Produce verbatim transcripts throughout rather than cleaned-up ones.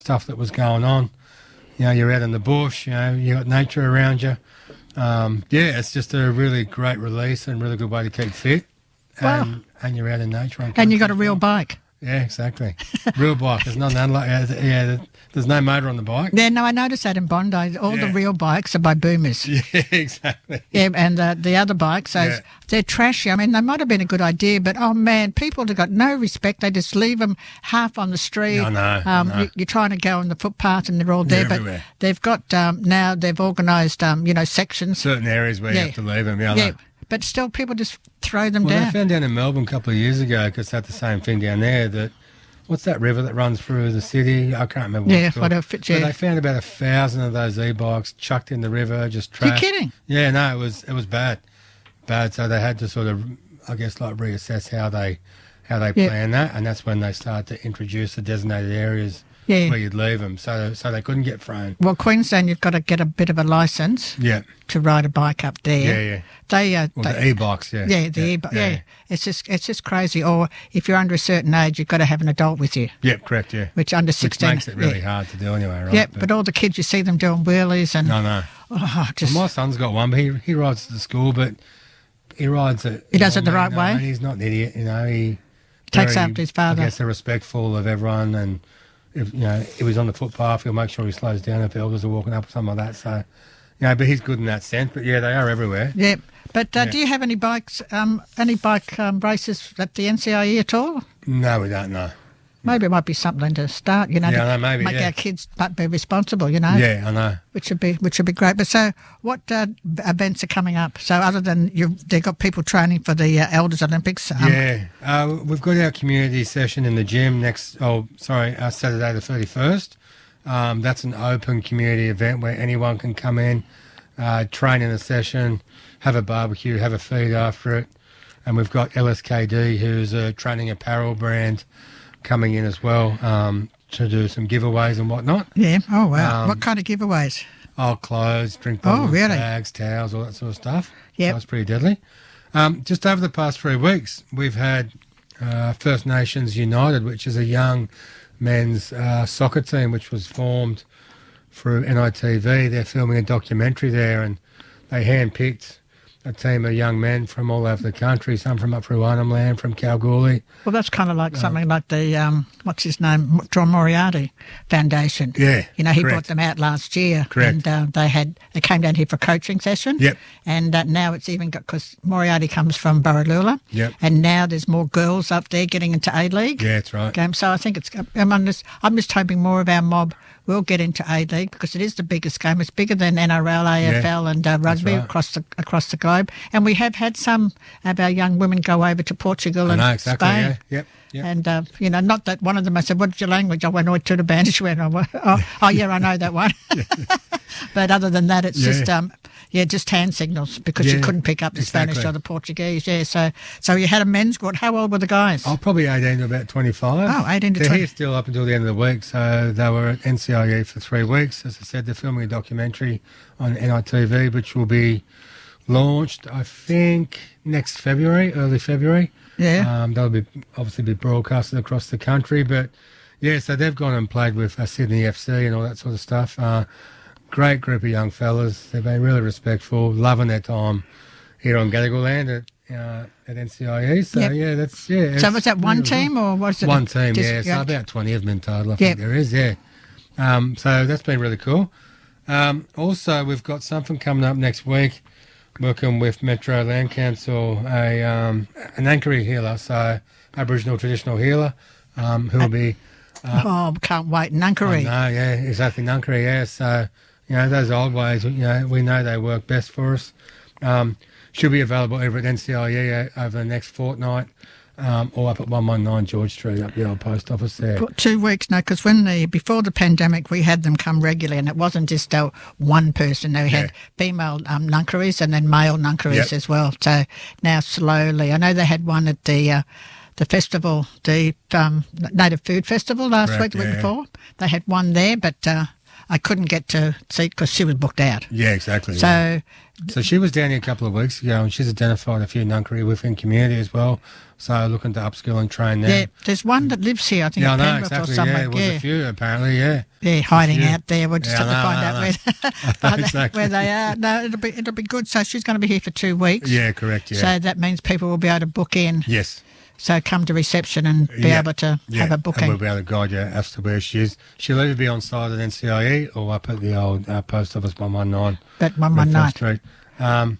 stuff that was going on. You know, you're out in the bush, you know, you got nature around you. Um, yeah, it's just a really great release and really good way to keep fit. Wow. And, and you're out in nature. On And you got a real bike. Yeah, exactly. Real bike. There's not an yeah, yeah, there's no motor on the bike. Yeah, no, I noticed that in Bondi. All Yeah. the real bikes are by boomers. Yeah, exactly. Yeah, and uh, the other bikes, those, Yeah. they're trashy. I mean, they might have been a good idea, but, oh, man, people have got no respect. They just leave them half on the street. I know, I Um, know. You, you're trying to go on the footpath and they're all there. They're but everywhere. they've got, um, now they've organised, um, you know, sections. Certain areas where Yeah. you have to leave them. Yeah, I Yeah, know. but still people just throw them Well, down. they found down in Melbourne a couple of years ago, because they had the same thing down there, that, what's that river that runs through the city? I can't remember what Yeah, it's called. whatever, But yeah. they found about a thousand of those e-bikes chucked in the river, just You're trashed. kidding? Yeah, no, it was it was bad. Bad. So they had to sort of, I guess, like reassess how they how they Yeah. plan that, and that's when they started to introduce the designated areas Yeah. where you'd leave them, so so they couldn't get thrown. Well, Queensland, you've got to get a bit of a licence Yeah, to ride a bike up there. yeah, yeah. They, uh, Well, they, the e-bikes, yeah. yeah, the e- yeah, it's just it's just crazy. Or if you're under a certain age, you've got to have an adult with you, Yep, correct, yeah. which under Which sixteen makes it really yeah. hard to do anyway, right? Yeah, but, all the kids you see them doing wheelies and no, no. oh, just Well, my son's got one, but he he rides to the school, but he rides it. He you does know it the what I right mean? way? No, he's not an idiot, you know. He Takes very, after his father. I guess they're respectful of everyone, and if you know, if he's on the footpath, he'll make sure he slows down if elders are walking up or something like that. So, you know, but he's good in that sense. But yeah, they are everywhere. yeah. But uh, Yeah. do you have any bikes, um, any bike um, races at the N C I E at all? No, we don't know. Maybe it might be something to start. You know, Yeah, to I know, maybe, make yeah. our kids but be responsible. You know. Yeah, I know. Which would be which would be great. But so, what uh, events are coming up? So, other than you, they've got people training for the uh, Elders Olympics. Um, Yeah, uh, we've got our community session in the gym next. Oh, sorry, uh, Saturday the thirty-first. Um, that's an open community event where anyone can come in, uh, train in a session, have a barbecue, have a feed after it, and we've got L S K D, who's a training apparel brand, coming in as well um, to do some giveaways and whatnot. Yeah. Oh wow. Um, what kind of giveaways? Oh, clothes, drink Oh, bottles, really? bags, towels, all that sort of stuff. Yep. So it's pretty deadly. Um, just over the past three weeks, we've had uh, First Nations United, which is a young men's uh, soccer team which was formed through N I T V. They're filming a documentary there, and they handpicked a team of young men from all over the country, some from up through Arnhem Land, from Kalgoorlie. Well, that's kind of like something like the um, what's his name, John Moriarty Foundation. Yeah, You know, he correct. brought them out last year, Correct. and uh, they had they came down here for a coaching session. Yep. And uh, now it's even got because Moriarty comes from Barralula. Yep. And now there's more girls up there getting into A League. Yeah, that's right. Game. So I think it's. I'm just, I'm just hoping more of our mob will get into A League because it is the biggest game. It's bigger than N R L, A F L, Yeah, and uh, rugby right. across the across the globe. And we have had some of our young women go over to Portugal I and know, exactly, Spain. yeah. Yep, yep. And uh, you know, not that one of them. I said, "What's your language?" I went, "Oh, to the band." She went, "Oh, oh, oh yeah, I know that one." But other than that, it's Yeah. just um, yeah, just hand signals because you Yeah, couldn't pick up the Spanish exactly. or the Portuguese. Yeah, so so you had a men's squad. How old were the guys? Oh, probably eighteen to about twenty-five. Oh, eighteen to They're twenty. here still up until the end of the week. So they were at N C I E for three weeks. As I said, they're filming a documentary on N I T V, which will be launched, I think, next February, early February. Yeah. Um, that'll be obviously be broadcasted across the country. But, yeah, so they've gone and played with uh, Sydney F C and all that sort of stuff. Uh, great group of young fellas. They've been really respectful, loving their time here on Gadigal land at, uh, at N C I E. So, Yep. yeah, that's, yeah. So it's was that one really good. team or was it One team, just- yeah. So about twenty of them in total, I Yep. think there is, yeah. Um, so that's been really cool. Um, also, we've got something coming up next week, working with Metro Land Council, a um, an Angkori healer, so Aboriginal traditional healer, um, who will be... Oh, can't wait. Nankaree. No, yeah, exactly, Angkori, yeah. So, you know, those old ways, you know, we know they work best for us. Um, should be available over at N C I E over the next fortnight. Um, or up at one one nine George Street, up the old post office there. Well, two weeks now, because when the before the pandemic, we had them come regularly, and it wasn't just uh, one person. They had Yeah. female um, nunkeries and then male nunkeries Yep. as well. So now slowly, I know they had one at the uh, the festival, the um, Native Food Festival last Correct, week, the week yeah. before. They had one there, but uh, I couldn't get to see because she was booked out. Yeah, exactly. So, yeah. so she was down here a couple of weeks ago, and she's identified a few Nunkery within community as well. So looking to upskill and train them. Yeah, there's one that lives here, I think, yeah, in I know, Penrith exactly. or somewhere. Yeah, it was yeah. a few apparently. Yeah, yeah, hiding out there. We'll just yeah, have to no, find no, out no. where, find out Exactly. where they are. No, it'll be it'll be good. So she's going to be here for two weeks. Yeah, correct. Yeah. So that means people will be able to book in. Yes. So come to reception and be Yeah. able to Yeah, have a and booking. we'll be able to guide you as to where she is. She'll either be on site at N C I E or up at the old uh, post office one one nine. But one one nine. Street. Um,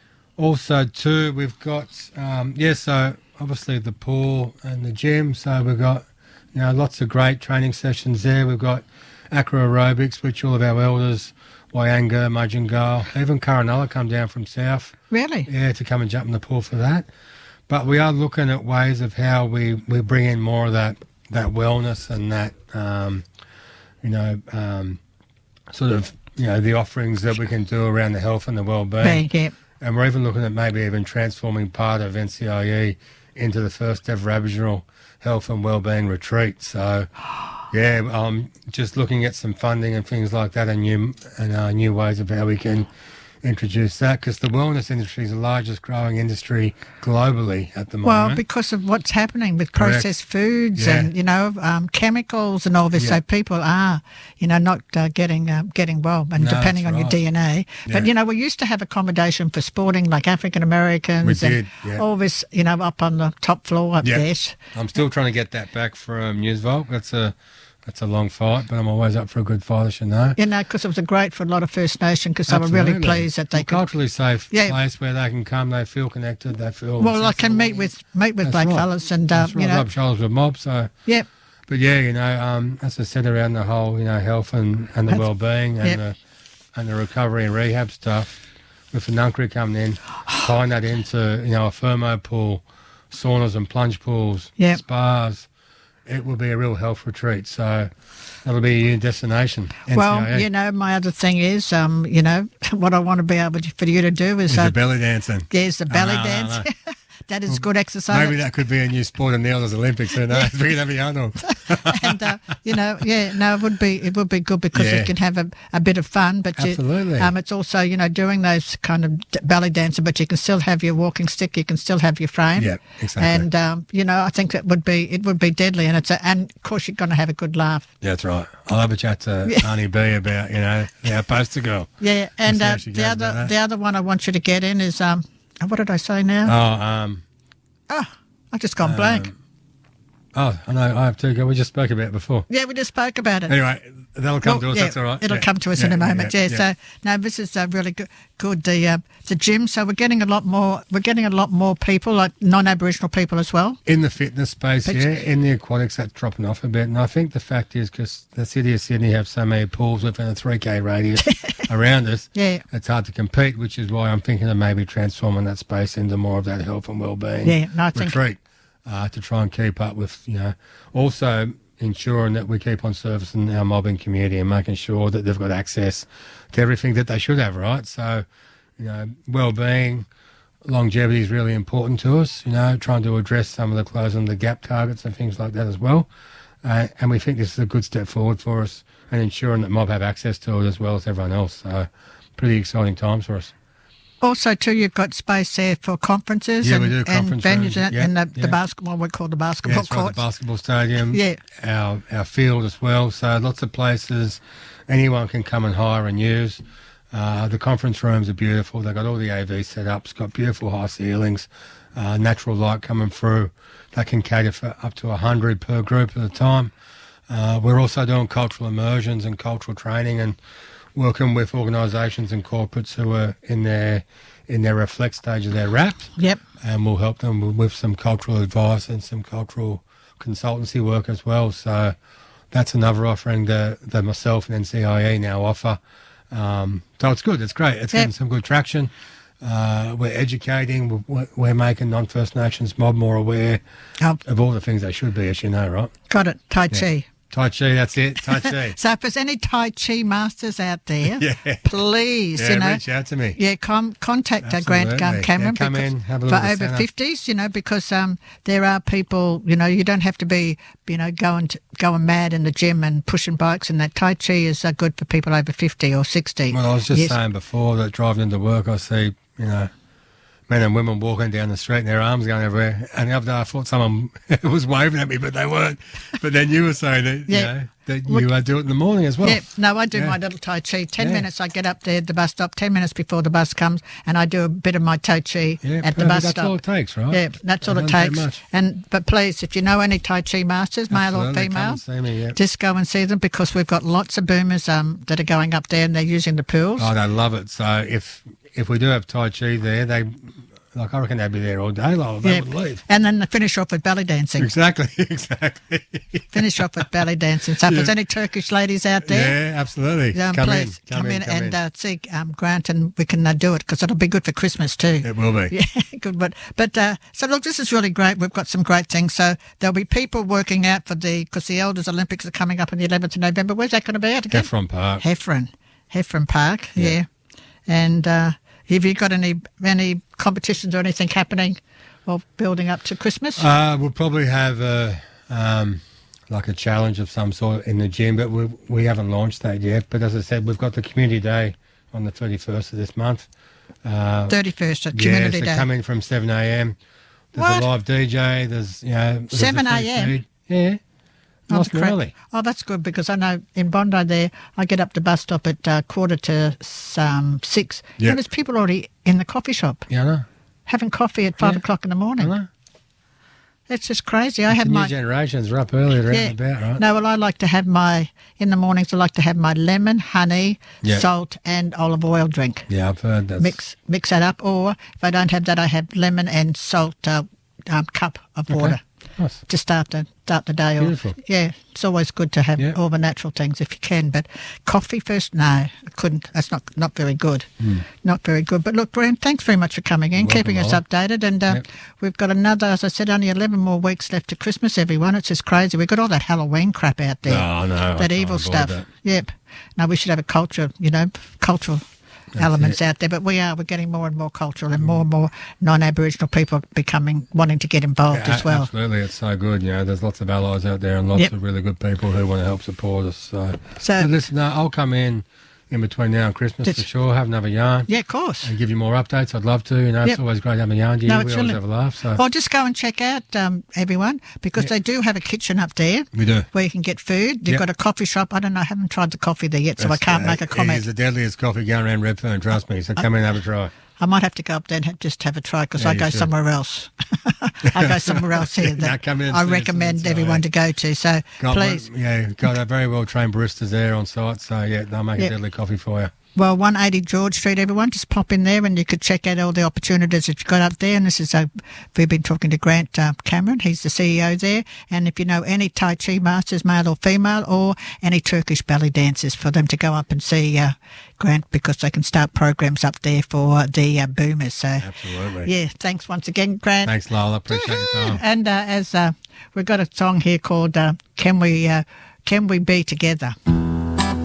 also, too, we've got, um, yeah, so obviously the pool and the gym. So we've got, you know, lots of great training sessions there. We've got acro aerobics, which all of our elders, Wyanga, Mudgeongal, even Coronella come down from south. Really? Yeah, to come and jump in the pool for that. But we are looking at ways of how we, we bring in more of that, that wellness and that, um, you know, um, sort of, you know, the offerings that we can do around the health and the well-being. Yeah, yeah. And we're even looking at maybe even transforming part of N C I E into the first ever Aboriginal health and wellbeing retreat. So, yeah, um, just looking at some funding and things like that, and new and uh, new ways of how we can introduce that, because the wellness industry is the largest growing industry globally at the moment. Well, because of what's happening with Correct. processed foods Yeah. and, you know, um, chemicals and all this, Yeah. so people are, you know, not uh, getting uh, getting well, and No, depending that's on your right. D N A. But, Yeah. you know, we used to have accommodation for sporting, like African Americans. We and did, yeah. all this, you know, up on the top floor up Yeah. there. I'm still trying to get that back from Newsvault. That's a that's a long fight, but I'm always up for a good fight, as you know. You know, because it was a great for a lot of First Nation, because they were really Absolutely. pleased that they A could. culturally safe Yeah. place where they can come, they feel connected, they feel. Well, I can sensible. meet with meet with That's black right. fellas and, uh, That's right. you know, Rub shoulders with mob. So, yeah, but yeah, you know, um, as I said, around the whole, you know, health and, and the That's- well-being and Yep. the and the recovery and rehab stuff, with the Nunkery coming in, tying that into, you know, a thermo pool, saunas and plunge pools, Yep. spas, it will be a real health retreat. So that'll be your destination. well, N C I E. you know, my other thing is, um, you know, what I want to be able to, for you to do is, Is uh, the belly dancing. there's the belly no, no, dance. no. That is good exercise. Maybe that could be a new sport in the Elders Olympics. Who knows? We could have a Arnold. and uh, you know, yeah, no, it would be it would be good because Yeah. it can have a, a bit of fun. But you- Absolutely. um, it's also, you know, doing those kind of d- belly dancing, but you can still have your walking stick, you can still have your frame. Yeah, exactly. And um, you know, I think that would be it would be deadly, and it's a, and of course you're going to have a good laugh. Yeah, that's right. I'll have a chat to Arnie B about, you know, our poster girl. Yeah, and see how uh, she the goes other about that. the other one I want you to get in is um, what did I say now? Oh, um, oh, I just gone blank. oh, I know. I have two. We just spoke about it before. Yeah, we just spoke about it. Anyway, that'll come Well, to us. yeah, That's all right. It'll Yeah, come to us yeah, in a moment. Yeah. yeah. So no, this is uh, really good. Good. The uh, the gym. So we're getting a lot more. We're getting a lot more people, like non-Aboriginal people as well. In the fitness space, But- yeah. In the aquatics, that's dropping off a bit. And I think the fact is because the city of Sydney have so many pools within a three K radius around us, Yeah. it's hard to compete, which is why I'm thinking of maybe transforming that space into more of that health and well-being Yeah, no, I think- retreat uh, to try and keep up with, you know, also ensuring that we keep on servicing our mobbing community and making sure that they've got access to everything that they should have, right? So, you know, well-being, longevity is really important to us, you know, trying to address some of the closing the gap targets and things like that as well. Uh, and we think this is a good step forward for us and ensuring that mob have access to it as well as everyone else. So pretty exciting times for us. Also, too, you've got space there for conferences Yeah, and, we do conference and venues rooms, and, yeah, and the, yeah. the basketball. We call the Yeah, basketball that's right, the courts. basketball stadium, Yeah. our our field as well. So lots of places anyone can come and hire and use. Uh, the conference rooms are beautiful. They've got all the A V set up. It's got beautiful high ceilings, uh, natural light coming through. They can cater for up to one hundred per group at a time. Uh, we're also doing cultural immersions and cultural training and working with organisations and corporates who are in their in their reflect stage of their wraps. Yep. And we'll help them with some cultural advice and some cultural consultancy work as well. So that's another offering that, that myself and N C I E now offer. Um, so it's good. It's great. It's Yep. getting some good traction. Uh, we're educating. We're, we're making non-First Nations mob more aware Oh, of all the things they should be, as you know, right? got it. Tai Chi. Tai Chi, that's it. Tai Chi. So if there's any Tai Chi masters out there, yeah. please, yeah, you know, reach out to me. Yeah, com- contact uh, Grant um, Cameron. Yeah, come because, in, have a for look at over the centre. fifties, you know, because um, there are people, you know, you don't have to be, you know, going to, going mad in the gym and pushing bikes, and that Tai Chi is uh, good for people over fifty or sixty. Well, I was just yes. saying before that driving into work, I see, you know, men and women walking down the street and their arms going everywhere. And the other day I thought someone was waving at me, but they weren't. But then you were saying that, Yeah. you know, that you uh, do it in the morning as well. Yeah, no, I do Yeah. my little Tai Chi. Ten Yeah. minutes, I get up there at the bus stop, ten minutes before the bus comes, and I do a bit of my Tai Chi Yeah, at the perfect. bus That's stop. all it takes, right? Yeah, that's all it Doesn't take takes. much. And But please, if you know any Tai Chi masters, male or Absolutely, come female, and see me, yeah. just go and see them, because we've got lots of boomers um, that are going up there and they're using the pools. Oh, they love it. So if if we do have Tai Chi there, they, like, I reckon they'd be there all day, like, they Yeah. would leave. And then they finish off with belly dancing. Exactly, exactly. Finish off with belly dancing. So if Yeah. there's any Turkish ladies out there, Yeah, absolutely. um, come please in, come, in, in, come and in. Uh, see um, Grant, and we can uh, do it, because it'll be good for Christmas too. It will be. Yeah, good. But but uh, so look, this is really great. We've got some great things. So there'll be people working out for the because the Elders Olympics are coming up on the eleventh of November. Where's that going to be at again? Heffron Park. Heffron, Heffron Park. Yeah. Yeah. And uh, have you got any any competitions or anything happening or building up to Christmas? Uh, we'll probably have a, um, like a challenge of some sort in the gym, but we we haven't launched that yet. But as I said, we've got the community day on the thirty-first of this month. Uh, thirty-first at yeah, Community so Day. come in from seven a.m. There's What? a live D J. There's, you know, there's a seven free a.m? food. Yeah. Oh, Nice and crap. early. Oh, that's good, because I know in Bondi there, I get up the bus stop at uh, quarter to um, six. Yeah. And there's people already in the coffee shop Yeah, I know. having coffee at five Yeah. o'clock in the I morning. know. It's just crazy. I The have new my generations are up early, they're out and about, right? No, well, I like to have my in the mornings. I like to have my lemon, honey, Yeah. salt, and olive oil drink. Yeah, I've heard that. Mix mix that up, or if I don't have that, I have lemon and salt uh, um, cup of water Nice. to start the start the day Beautiful. off. Yeah, it's always good to have Yeah. all the natural things if you can. But coffee first, no, I couldn't. That's not not very good. Not very good. But look, Graham, thanks very much for coming in, Hmm. Welcome, keeping us Lola. updated. And uh, Yep. we've got another, as I said, only eleven more weeks left to Christmas, everyone. It's just crazy. We've got all that Halloween crap out there. Oh, no. I That can't evil avoid stuff. that. Yep. Now, we should have a culture, you know, cultural elements out there. But we are. We're getting more and more cultural, and more and more non-Aboriginal people becoming, wanting to get involved Yeah, as well. Absolutely, it's so good. You know, there's lots of allies out there and lots Yep. of really good people who want to help support us. So, So- but listen, uh, I'll come in in between now and Christmas That's- for sure. Have another yarn Yeah, of course. and give you more updates. I'd love to. You know, it's Yep. always great having a yarn to you. No, we it's always really- have a laugh. So Or just go and check out um, everyone, because Yeah. they do have a kitchen up there we do. where you can get food. They've Yep. got a coffee shop. I don't know. I haven't tried the coffee there yet, so I That's- can't uh, make a It comment. is the deadliest coffee going around Redfern. Trust me. So come in and have a try. I might have to go up there and have, just have a try, because Yeah, I you go should. somewhere else. I go somewhere else here No, that come in and I see us, recommend that's all everyone right. to go to. So Got please. one- yeah, got a very well trained baristas there on site. So yeah, they'll make Yep. a deadly coffee for you. Well, one eighty George Street, everyone, just pop in there and you could check out all the opportunities that you've got up there. And this is, a, we've been talking to Grant uh, Cameron, he's the C E O there. And if you know any Tai Chi masters, male or female, or any Turkish belly dancers, for them to go up and see uh, Grant, because they can start programs up there for the uh, boomers. So, Absolutely. yeah, thanks once again, Grant. Thanks, Lola. Appreciate your time. And uh, as uh, we've got a song here called uh, "Can We uh, Can We Be Together."